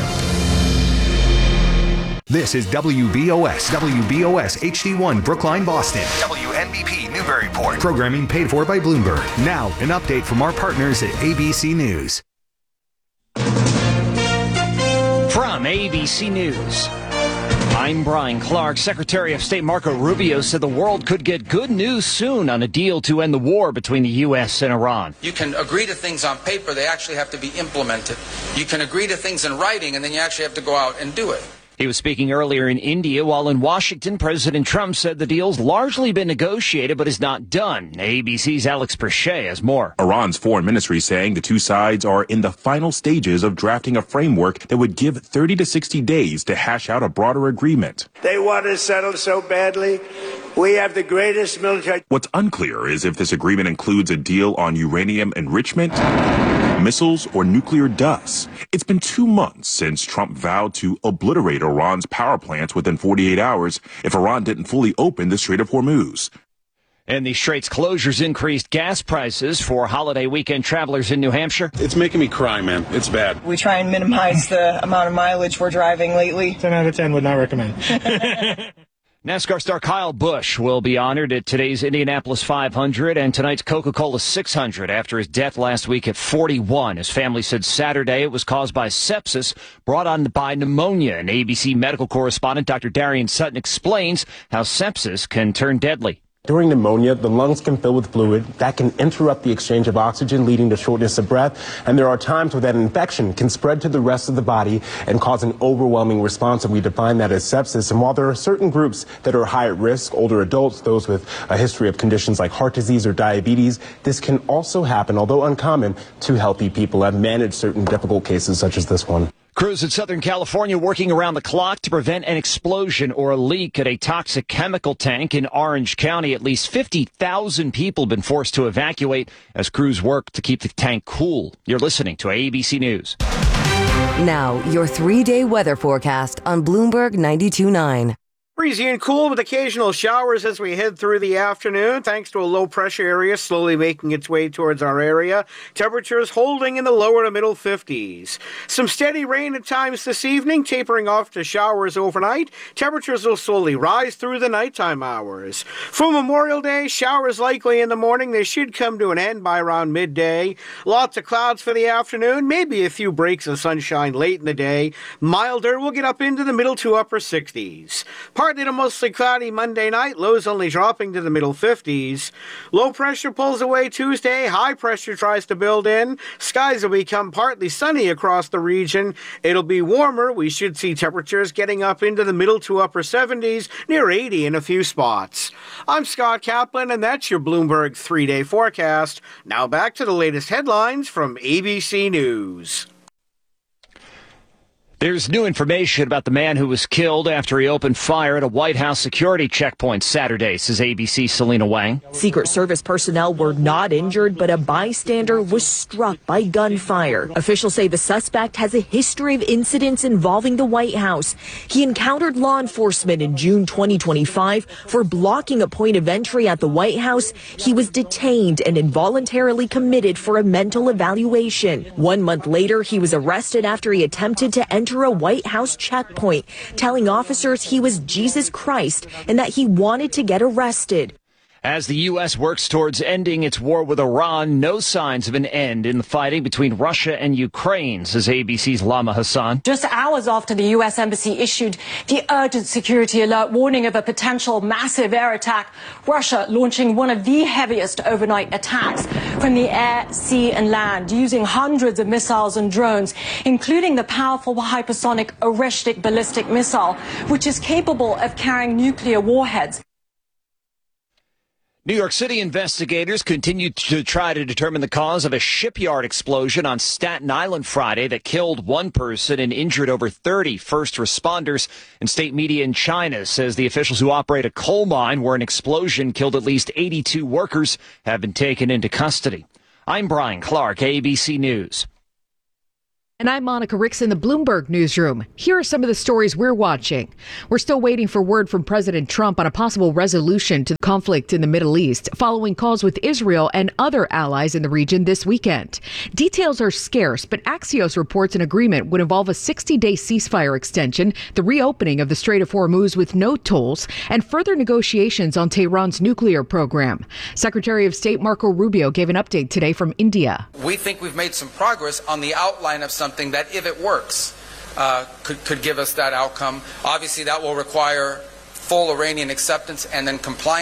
This is W B O S, W B O S H D one Brookline, Boston. W N B P Newburyport. Programming paid for by Bloomberg. Now, an update from our partners at A B C News. From A B C News, I'm Brian Clark. Secretary of State Marco Rubio said the world could get good news soon on a deal to end the war between the U S and Iran. You can agree to things on paper, they actually have to be implemented. You can agree to things in writing, and then you actually have to go out and do it. He was speaking earlier in India, while in Washington, President Trump said the deal's largely been negotiated but is not done. A B C's Alex Perchet has more. Iran's foreign ministry saying the two sides are in the final stages of drafting a framework that would give thirty to sixty days to hash out a broader agreement. They want to settle so badly. We have the greatest military. What's unclear is if this agreement includes a deal on uranium enrichment, missiles, or nuclear dust. It's been two months since Trump vowed to obliterate Iran's power plants within forty-eight hours if Iran didn't fully open the Strait of Hormuz. And the Strait's closures increased gas prices for holiday weekend travelers in New Hampshire. It's making me cry, man. It's bad. We try and minimize the amount of mileage we're driving lately. ten out of ten would not recommend. NASCAR star Kyle Busch will be honored at today's Indianapolis five hundred and tonight's Coca-Cola six hundred after his death last week at forty-one. His family said Saturday it was caused by sepsis brought on by pneumonia. And A B C medical correspondent Doctor Darian Sutton explains how sepsis can turn deadly. During pneumonia, the lungs can fill with fluid that can interrupt the exchange of oxygen, leading to shortness of breath. And there are times where that infection can spread to the rest of the body and cause an overwhelming response. And we define that as sepsis. And while there are certain groups that are high at risk, older adults, those with a history of conditions like heart disease or diabetes, this can also happen, although uncommon, to healthy people who have managed certain difficult cases such as this one. Crews in Southern California working around the clock to prevent an explosion or a leak at a toxic chemical tank in Orange County. At least fifty thousand people have been forced to evacuate as crews work to keep the tank cool. You're listening to A B C News. Now, your three-day weather forecast on Bloomberg ninety-two point nine. Breezy and cool with occasional showers as we head through the afternoon, thanks to a low-pressure area slowly making its way towards our area. Temperatures holding in the lower to middle fifties. Some steady rain at times this evening, tapering off to showers overnight. Temperatures will slowly rise through the nighttime hours. For Memorial Day, showers likely in the morning. They should come to an end by around midday. Lots of clouds for the afternoon, maybe a few breaks of sunshine late in the day. Milder will get up into the middle to upper sixties. Partly to mostly cloudy Monday night, lows only dropping to the middle fifties. Low pressure pulls away Tuesday, high pressure tries to build in. Skies will become partly sunny across the region. It'll be warmer. We should see temperatures getting up into the middle to upper seventies, near eighty in a few spots. I'm Scott Kaplan, and that's your Bloomberg three-day forecast. Now back to the latest headlines from A B C News. There's new information about the man who was killed after he opened fire at a White House security checkpoint Saturday, says A B C's Selena Wang. Secret Service personnel were not injured, but a bystander was struck by gunfire. Officials say the suspect has a history of incidents involving the White House. He encountered law enforcement in June twenty twenty-five for blocking a point of entry at the White House. He was detained and involuntarily committed for a mental evaluation. One month later, he was arrested after he attempted to enter a White House checkpoint, telling officers he was Jesus Christ and that he wanted to get arrested. As the U S works towards ending its war with Iran, no signs of an end in the fighting between Russia and Ukraine, says A B C's Lama Hassan. Just hours after the U S Embassy issued the urgent security alert warning of a potential massive air attack, Russia launching one of the heaviest overnight attacks from the air, sea and land, using hundreds of missiles and drones, including the powerful hypersonic Oreshnik ballistic missile, which is capable of carrying nuclear warheads. New York City investigators continue to try to determine the cause of a shipyard explosion on Staten Island Friday that killed one person and injured over thirty first responders. And state media in China says the officials who operate a coal mine where an explosion killed at least eighty-two workers have been taken into custody. I'm Brian Clark, A B C News. And I'm Monica Ricks in the Bloomberg newsroom. Here are some of the stories we're watching. We're still waiting for word from President Trump on a possible resolution to the conflict in the Middle East, following calls with Israel and other allies in the region this weekend. Details are scarce, but Axios reports an agreement would involve a sixty-day ceasefire extension, the reopening of the Strait of Hormuz with no tolls, and further negotiations on Tehran's nuclear program. Secretary of State Marco Rubio gave an update today from India. We think we've made some progress on the outline of some something that, if it works, uh, could, could give us that outcome. Obviously, that will require full Iranian acceptance and then compliance.